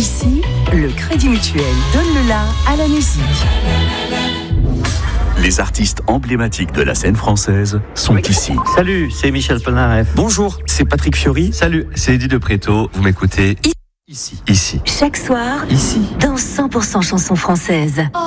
Ici, le Crédit Mutuel donne le la à la musique. Les artistes emblématiques de la scène française sont ici. Salut, c'est Michel Polnareff. Bonjour, c'est Patrick Fiori. Salut, c'est Eddie de Préto. Vous m'écoutez Ici. ici. Chaque soir, Ici. dans 100% chansons françaises.